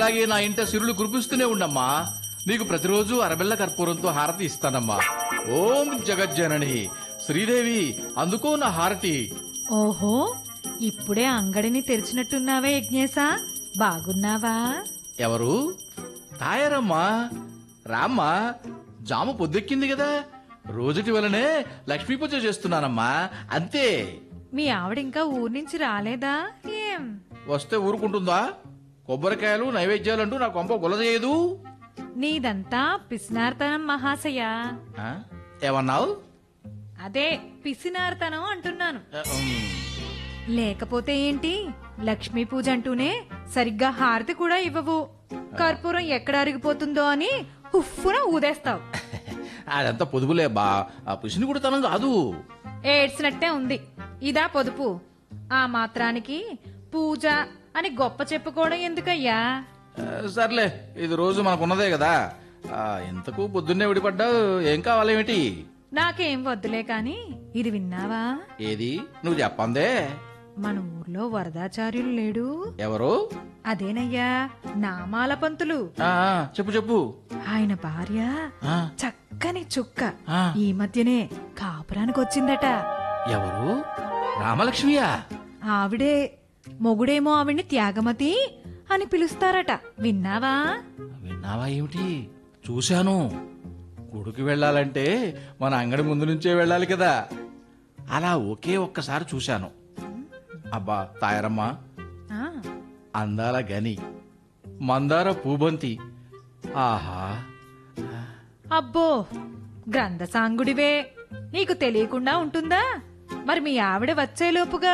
అలాగే నా ఇంట సిరులు కురిపిస్తూనే ఉండమ్మా. నీకు ప్రతిరోజు అరబెల్ల కర్పూరంతో హారతి ఇస్తానమ్మా. ఓం జగజ్జనని శ్రీదేవి, అందుకో నా హారతి. ఓహో, ఇప్పుడే అంగడిని తెరిచినట్టున్నావే యజ్ఞేశా, బాగున్నావా? ఎవరు? తాయారమ్మా. రామ్మా, జాము పొద్దెక్కింది కదా, రోజుటి వలనే లక్ష్మీ పూజ చేస్తున్నానమ్మా, అంతే. మీ ఆవిడ ఇంకా ఊరి నుంచి రాలేదా ఏం? వస్తే ఊరుకుంటుందా? కొబ్బరికాయలు నైవేద్యాలంటూ నా కొంప గులజేయదు. నీదంతా పిసినార్తనం మహాశయ. ఆ? ఏమన్నావు? అదే పిసినార్తనం అంటున్నాను. లేకపోతే ఏంటి, లక్ష్మీ పూజ అంటూనే సరిగ్గా హారతి కూడా ఇవ్వవు. కర్పూరం ఎక్కడ అరిగిపోతుందో అని హుఫ్ఫున ఊదేస్తావు. అదంతా పొదుపులే బా, ఆ పిసిని కూడా తనం కాదు. ఏడ్చినట్టే ఉంది. ఇదా పొదుపు? ఆ మాత్రానికి పూజ అని గొప్ప చెప్పుకోవడం ఎందుకయ్యా? సర్లే, ఇది రోజు మనకున్నదే కదా. ఇంతకు పొద్దున్నే విడిపడ్డావు, ఏం కావాలేమిటి? నాకేం వద్దులే కాని ఇది విన్నావా? ఏది? నువ్వు చెప్పందే. మన ఊర్లో వరదాచార్యులు లేడు? ఎవరు? అదేనయ్యా, నామాల పంతులు. చెప్పు చెప్పు. ఆయన భార్య ఆ, చక్కని చుక్క ఆ. ఈ మధ్యనే కాపురానికి వచ్చిందట. ఎవరు? రామలక్ష్మియా? ఆవిడే. మొగుడేమో ఆవిడ్ని త్యాగమతి అని పిలుస్తారట. విన్నావా? విన్నావా ఏమిటి? చూశాను. గుడికి వెళ్ళాలంటే మన అంగడి ముందు నుంచే వెళ్ళాలి కదా, అలా ఒకే ఒక్కసారి చూశాను. అబ్బా తాయారమ్మా, ఆ, అందాల గని, మందార పూబంతి, ఆహా. అబ్బో, గ్రంథసాంగుడివే, నీకు తెలియకుండా ఉంటుందా? మరి మీ ఆవిడ వచ్చేలోపుగా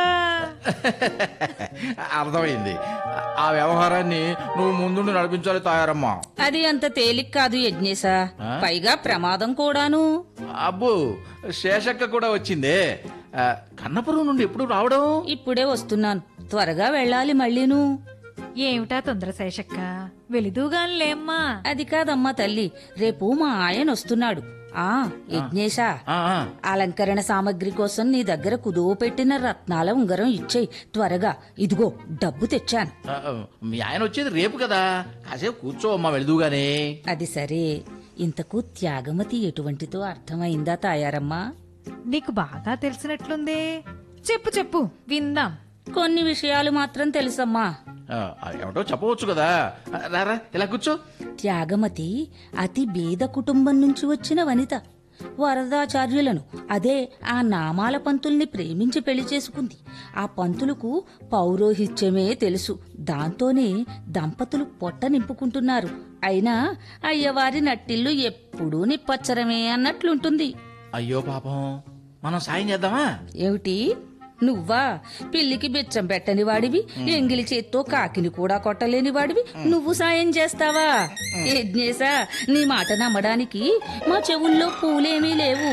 అర్థమైంది. ఆ వ్యవహారాన్ని నువ్వు ముందుండి నడిపించాలి తాయారమ్మా. అది అంత తేలిక కాదు యజ్ఞేశా, ఆ? పైగా ప్రమాదం కూడాను. అబ్బో, శేషక్క కూడా వచ్చిందే. కన్నపురం నుండి ఎప్పుడు రావడం? ఇప్పుడే వస్తున్నాను, త్వరగా వెళ్ళాలి మళ్ళీను. ఏమిటా తొందర శేషక్క, వెలిదూగానిలేమ్మా. అది కాదమ్మా తల్లి, రేపు మా ఆయన వస్తున్నాడు. ఆ యజ్ఞేశా, ఆ, ఆ. అలంకరణ సామగ్రి కోసం నీ దగ్గర కుదువ పెట్టిన రత్నాల ఉంగరం ఇచ్చేయి త్వరగా. ఇదిగో డబ్బు తెచ్చాను. మీ ఆయన వచ్చేది రేపు కదా, కాసేపు కూర్చో అమ్మా, వెళదుగానే. అది సరే, ఇంతకు త్యాగమతి ఎటువంటిదో అర్థమైందా తాయారమ్మా? నీకు బాగా తెలిసినట్లుందే. చెప్పు చెప్పు, విందాం. కొన్ని విషయాలు మాత్రం తెలుసమ్మా. ఏమిటో చెప్పవచ్చు కదా. రారా, ఇలా కూర్చో. త్యాగమతి అతి బీద కుటుంబం నుంచి వచ్చిన వనిత. వరదాచార్యులను, అదే ఆ నామాల పంతుల్ని ప్రేమించి పెళ్లి చేసుకుంది. ఆ పంతులకు పౌరోహిత్యమే తెలుసు. దాంతోనే దంపతులు పొట్ట నింపుకుంటున్నారు. అయినా అయ్యవారి నట్టిల్లు ఎప్పుడూ నిప్పచ్చరమే అన్నట్లుంటుంది. అయ్యో పాపం, మనం సాయం చేద్దామా? ఏమిటి నువ్వా? పిల్లికి బిచ్చం పెట్టని వాడివి, ఎంగిలి చేత్తో కాకిని కూడా కొట్టలేని వాడివి, నువ్వు సాయం చేస్తావా? యజ్ఞేశా, నీ మాట నమ్మడానికి మా చెవుల్లో పూలేమీ లేవు.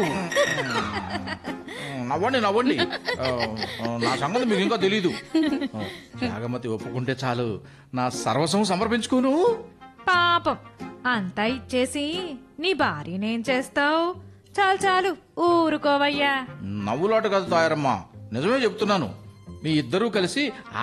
నవ్వండి నవ్వండి. నా సంగతి మీకు ఇంకా తెలీదు. త్యాగమతి ఒప్పుకుంటే చాలు, నా సర్వస్వం సమర్పించుకోను. పాపం, అంతా ఇచ్చేసి నీ భార్యనేం చేస్తావు? చాలు చాలు, ఊరుకోవయ్యా. నవ్వులాట కాదు తాయారమ్మా, నిజమే చెప్తున్నాను. మీ ఇద్దరూ కలిసి